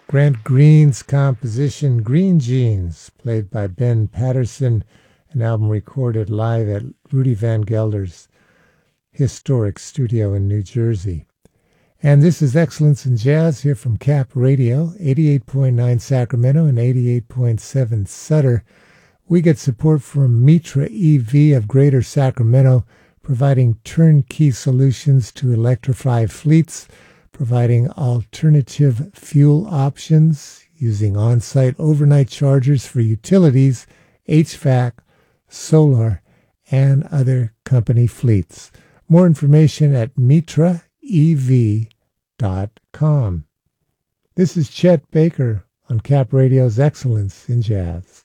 Grant Green's composition Green Jeans, played by Ben Patterson, an album recorded live at Rudy Van Gelder's historic studio in New Jersey. And this is Excellence in Jazz here from Cap Radio, 88.9 Sacramento and 88.7 Sutter. We get support from Mitra EV of Greater Sacramento, providing turnkey solutions to electrify fleets, providing alternative fuel options, using on-site overnight chargers for utilities, HVAC, solar, and other company fleets. More information at mitraev.com. This is Chet Baker on Cap Radio's Excellence in Jazz.